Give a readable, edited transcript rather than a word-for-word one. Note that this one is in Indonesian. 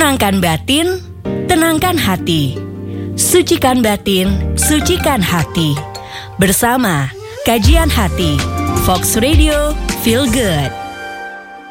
Tenangkan batin, tenangkan hati. Sucikan batin, sucikan hati. Bersama Kajian Hati, Fox Radio, Feel Good.